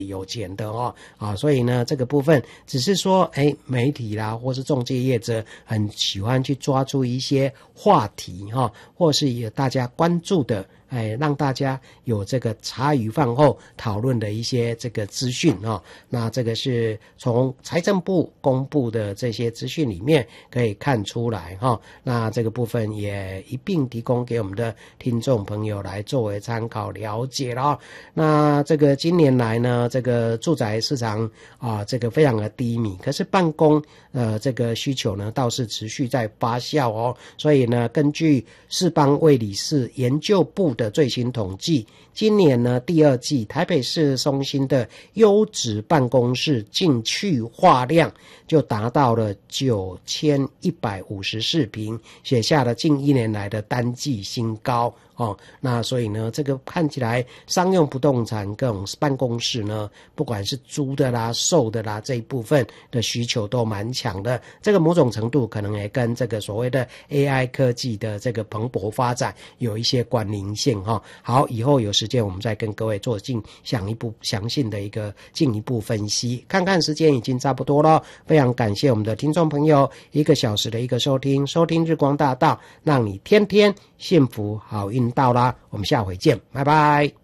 有钱的所以呢这个部分只是说媒体啦或是仲介业者很喜欢去抓住一些话题或是有大家关注的让大家有这个茶余饭后讨论的一些这个资讯那这个是从财政部公布的这些资讯里面可以看出来那这个部分也一并提供给我们的听众朋友来作为参考了解了那这个今年来呢这个住宅市场这个非常的低迷，可是办公这个需求呢倒是持续在发酵所以呢根据世邦卫理事研究部的最新统计，今年呢第二季台北市中心的优质办公室进去化量就达到了9154坪，写下了近1年来的单季新高那所以呢这个看起来商用不动产跟办公室呢不管是租的啦售的啦这一部分的需求都蛮强的，这个某种程度可能也跟这个所谓的 AI 科技的这个蓬勃发展有一些关联性好，以后有时间我们再跟各位做详细的一个进一步分析。看看时间已经差不多了，非常感谢我们的听众朋友1个小时的一个收听日光大道，让你天天幸福好运到啦，我们下回见，拜拜。